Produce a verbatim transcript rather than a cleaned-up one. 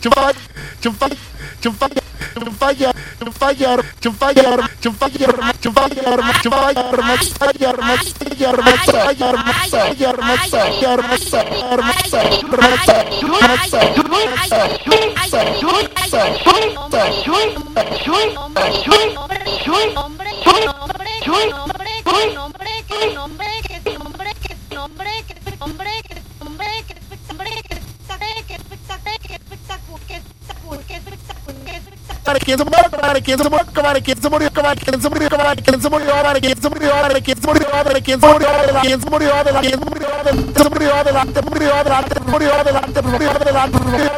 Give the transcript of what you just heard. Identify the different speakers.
Speaker 1: ¿Quién se murió? ¿Quién se murió? ¿Quién se murió? ¿Quién se murió? ¿Quién se murió? ¿Quién se murió? ¿Quién se murió? ¿Quién se murió? ¿Quién se murió? ¿Quién se murió? ¿Quién se murió? ¿Quién se murió? ¿Quién se murió? ¿Quién se murió? ¿Quién se murió? ¿Quién se murió?